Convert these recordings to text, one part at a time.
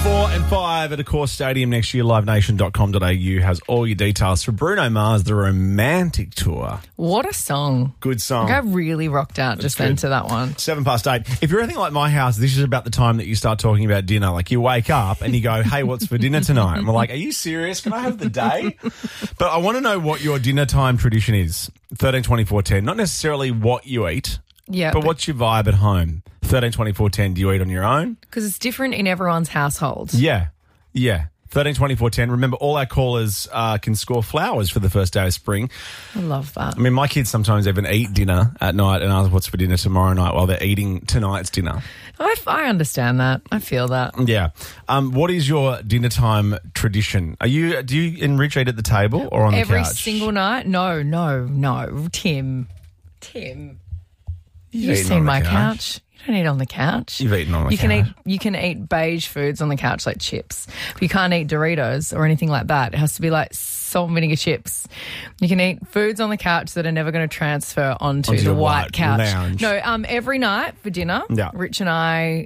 4 and 5 at Accor Stadium next year. LiveNation.com.au has all your details for Bruno Mars, The Romantic Tour. What a song. Good song. I really rocked out just then to that one. 8:07. If you're anything like my house, this is about the time that you start talking about dinner. Like you wake up and you go, hey, what's for dinner tonight? And we're like, are you serious? Can I have the day? But I want to know what your dinner time tradition is. 13 24 10. Not necessarily what you eat, but what's your vibe at home? 13 24 10. Do you eat on your own? Because it's different in everyone's household. Yeah. 13 24 10. Remember, all our callers can score flowers for the first day of spring. I love that. I mean, my kids sometimes even eat dinner at night and ask what's for dinner tomorrow night while they're eating tonight's dinner. I understand that. I feel that. Yeah. What is your dinner time tradition? Do you and Rich eat at the table or on the couch? Every single night? No. Tim. You've seen my couch. You don't eat on the couch. You've eaten on the couch. You can eat beige foods on the couch like chips. But you can't eat Doritos or anything like that. It has to be like salt and vinegar chips. You can eat foods on the couch that are never going to transfer onto the white couch. Lounge. No, every night for dinner, Rich and I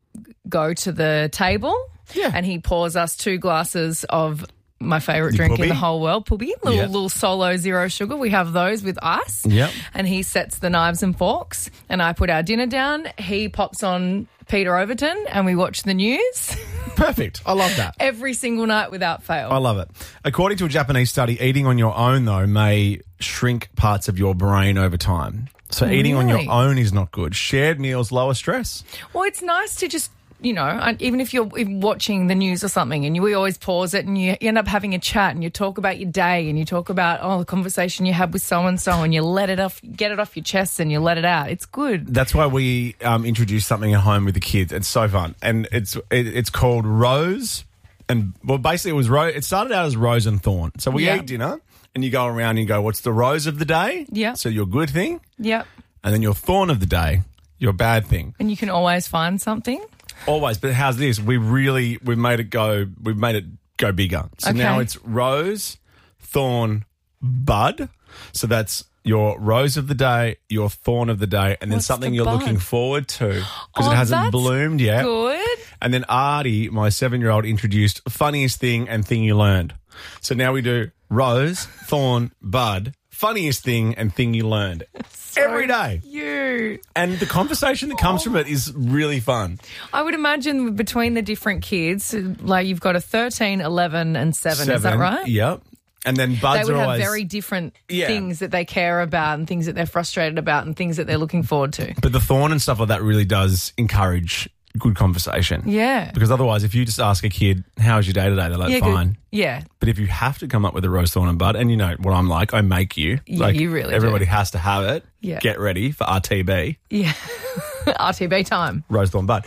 go to the table and he pours us 2 glasses of my favourite drink in the whole world, Pubby. Little solo zero sugar. We have those with ice. Yep. And he sets the knives and forks and I put our dinner down. He pops on Peter Overton and we watch the news. Perfect. I love that. Every single night without fail. I love it. According to a Japanese study, eating on your own, though, may shrink parts of your brain over time. So eating on your own is not good. Shared meals lower stress. Well, it's nice to just, even if you're watching the news or something and we always pause it and you end up having a chat and you talk about your day and you talk about, the conversation you had with so-and-so and you let it off, get it off your chest and you let it out. It's good. That's why we introduced something at home with the kids. It's so fun. And it's called Rose. And, well, basically it started out as Rose and Thorn. So we eat dinner and you go around and you go, what's the rose of the day? Yeah. So your good thing. Yeah. And then your thorn of the day, your bad thing. And you can always find something. Always, but how's this? We've made it go bigger. So now it's rose, thorn, bud. So that's your rose of the day, your thorn of the day, and then something you're looking forward to because it hasn't bloomed yet. Good. And then Artie, my 7-year-old, introduced funniest thing and thing you learned. So now we do rose, thorn, bud, funniest thing and thing you learned. Every day. And the conversation that comes from it is really fun. I would imagine between the different kids, like you've got a 13, 11 and 7, is that right? Yep. And then buds they would are have always very different things that they care about and things that they're frustrated about and things that they're looking forward to. But the thorn and stuff like that really does encourage good conversation. Yeah. Because otherwise, if you just ask a kid, how's your day today? They're like, fine. Good. Yeah. But if you have to come up with a rose, thorn and bud, and you know what I'm like, I make you. Yeah, like, you really everybody do. has to have it. Yeah. Get ready for RTB. Yeah. RTB time. Rose, thorn, bud.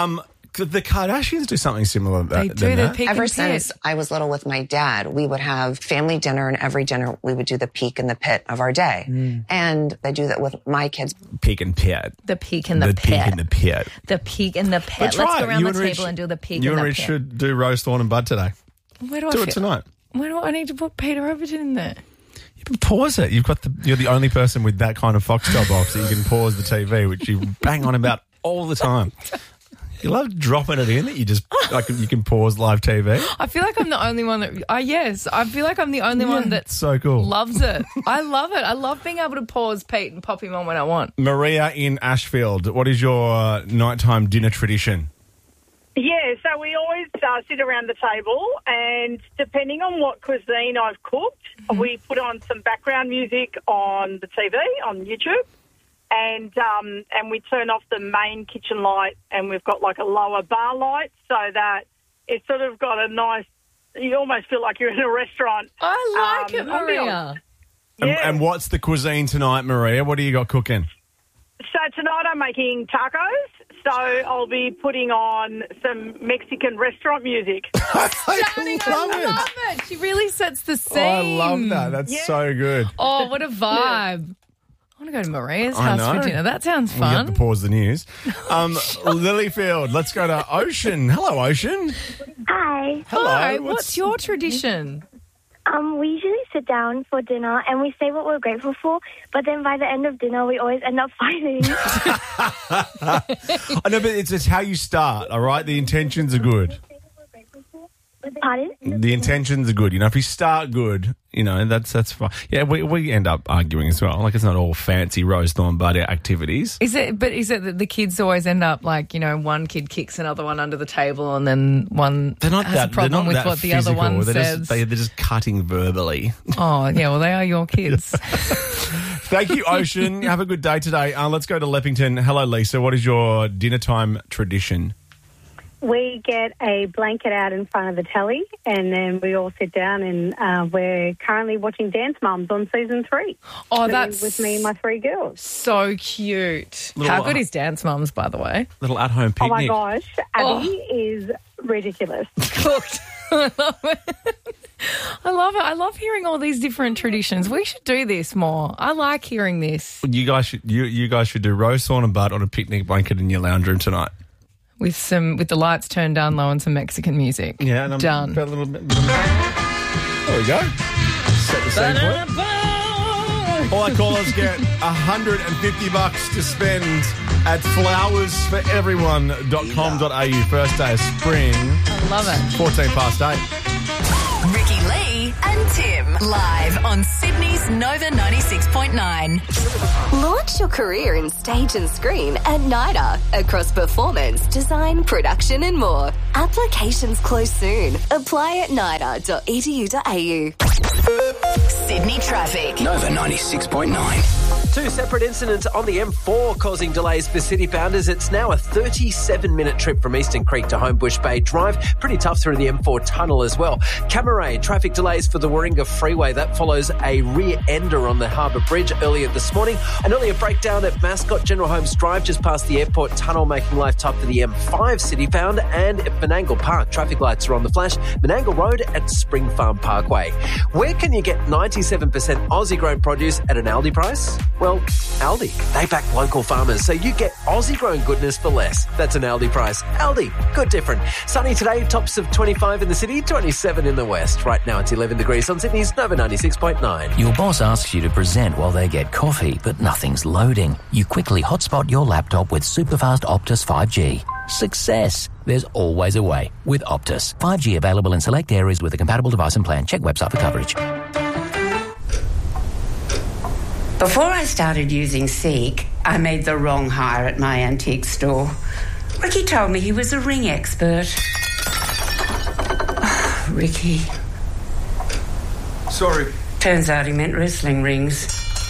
The Kardashians do something similar to that. They do. They're peak Ever and since pit. I was little with my dad, we would have family dinner, and every dinner we would do the peak and the pit of our day. And I do that with my kids. Peak and pit. The peak and the pit. Peak and the pit. The peak and the pit. Let's Let's go around you the and table and do the peak and You the and Rich pit. should do rose, thorn and bud today. Where do I Do feel? it tonight. Where do I need to put Peter Overton in there? You can pause it. You're the only person with that kind of Foxtel box that you can pause the TV, which you bang on about all the time. You love dropping it in that you just you can pause live TV. I feel like I'm the only one that I feel like I'm the only one that so cool. loves it. I love it. I love being able to pause Pete and pop him on when I want. Maria in Ashfield, what is your nighttime dinner tradition? Yeah, so we always sit around the table, and depending on what cuisine I've cooked, we put on some background music on the TV, on YouTube, and we turn off the main kitchen light, and we've got like a lower bar light so that it's sort of got a nice, you almost feel like you're in a restaurant. I like it, Maria. ambiance. Yeah. And what's the cuisine tonight, Maria? What do you got cooking? So tonight I'm making tacos, so I'll be putting on some Mexican restaurant music. Stunning, I love it. She really sets the scene. Oh, I love that. That's so good. Oh, what a vibe. I want to go to Maria's house for dinner. That sounds You have fun. to pause the news. Lilyfield, let's go to Ocean. Hello, Ocean. Hi. Hello. Hi, what's your tradition? We usually sit down for dinner and we say what we're grateful for, but then by the end of dinner we always end up fighting. I know, but it's how you start, all right? The intentions are good. Pardon? The intentions are good. You know, if you start good, you know, that's fine. Yeah, we end up arguing as well. Like, it's not all fancy rose, thorn, bud activities. Is it that the kids always end up like, you know, one kid kicks another one under the table and then one has a problem with what the other one says? They're just cutting verbally. Oh, yeah, well, they are your kids. Thank you, Ocean. Have a good day today. Let's go to Leppington. Hello, Lisa. What is your dinner time tradition? We get a blanket out in front of the telly and then we all sit down and we're currently watching Dance Mums on season 3. Oh, that's with me and my 3 girls. so cute. How good is Dance Mums, by the way? Little at-home picnic. Oh, my gosh. Abby is ridiculous. Cooked. I love it. I love it. I love hearing all these different traditions. We should do this more. I like hearing this. You guys should do rose, thorn and bud on a picnic blanket in your lounge room tonight. With the lights turned down low and some Mexican music. Yeah, and done. There we go. Set the scene for it. All our callers get $150 to spend at flowersforeveryone.com.au. First day of spring. I love it. 8:14. Ricky Lee and Tim, live on Sydney's Nova 96.9. Launch your career in stage and screen at NIDA across performance, design, production and more. Applications close soon. Apply at nida.edu.au. Sydney traffic. Nova 96.9. 2 separate incidents on the M4 causing delays for citybounders. It's now a 37-minute trip from Eastern Creek to Homebush Bay Drive. Pretty tough through the M4 tunnel as well. Camaray, traffic delays for the Warringah Freeway. That follows a rear ender on the Harbour Bridge earlier this morning. An earlier breakdown at Mascot General Holmes Drive just past the airport tunnel, making life tough for the M5 citybound. And at Menangle Park, traffic lights are on the flash. Menangle Road at Spring Farm Parkway. Where can you get 97% Aussie-grown produce at an Aldi price? Well, Aldi. They back local farmers, so you get Aussie-grown goodness for less. That's an Aldi price. Aldi. Good different. Sunny today, tops of 25 in the city, 27 in the west. Right now it's 11 degrees on Sydney's Nova 96.9. Your boss asks you to present while they get coffee, but nothing's loading. You quickly hotspot your laptop with superfast Optus 5G. Success. There's always a way with Optus. 5G available in select areas with a compatible device and plan. Check website for coverage. Before I started using Seek, I made the wrong hire at my antique store. Ricky told me he was a ring expert. Ricky. Sorry. Turns out he meant wrestling rings.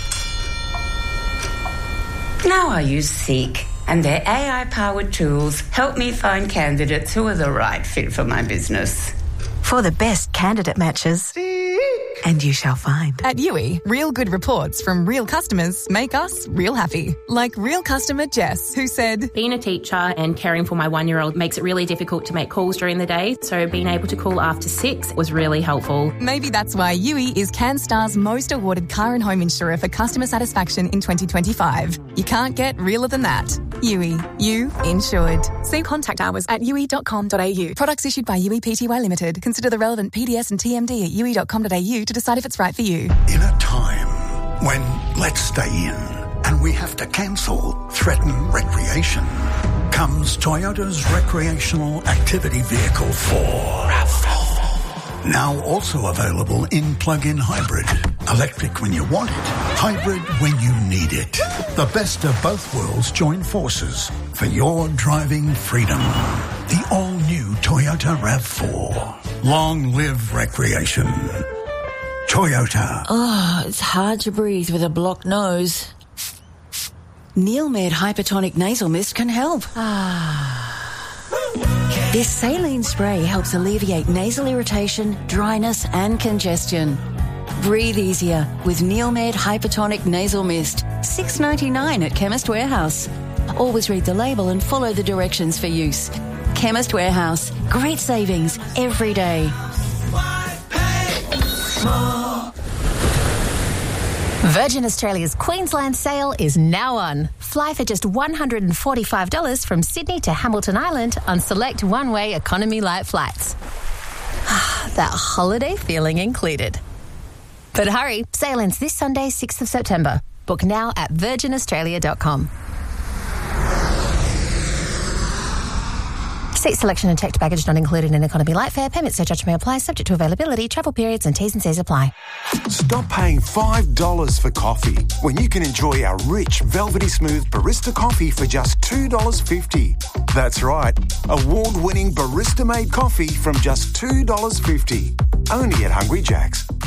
Now I use Seek, and their AI-powered tools help me find candidates who are the right fit for my business. For the best candidate matches. And you shall find. At Yui, real good reports from real customers make us real happy. Like real customer Jess, who said, being a teacher and caring for my 1-year-old makes it really difficult to make calls during the day, so being able to call after 6 was really helpful. Maybe that's why Yui is CanStar's most awarded car and home insurer for customer satisfaction in 2025. You can't get realer than that. Yui, you insured. See contact hours at yui.com.au. Products issued by Yui Pty Limited. Consider the relevant PDS and TMD at yui.com.au to decide if it's right for you. In a time when let's stay in and we have to cancel threaten recreation, comes Toyota's recreational activity vehicle 4. Now also available in plug-in hybrid. Electric when you want it, hybrid when you need it. The best of both worlds join forces for your driving freedom. The all-new Toyota RAV4. Long live recreation. Toyota. Oh, it's hard to breathe with a blocked nose. Neilmed Hypertonic Nasal Mist can help. This saline spray helps alleviate nasal irritation, dryness and congestion. Breathe easier with Neilmed Hypertonic Nasal Mist. $6.99 at Chemist Warehouse. Always read the label and follow the directions for use. Chemist Warehouse. Great savings every day. Virgin Australia's Queensland sale is now on. Fly for just $145 from Sydney to Hamilton Island on select one-way economy light flights. That holiday feeling included. But hurry, sale ends this Sunday, 6th of September. Book now at virginaustralia.com. See Seat selection and checked baggage not included in economy light fare. Permit surcharge may apply, subject to availability, travel periods and T's and C's apply. Stop paying $5 for coffee when you can enjoy our rich, velvety smooth barista coffee for just $2.50. That's right, award-winning barista-made coffee from just $2.50. Only at Hungry Jack's.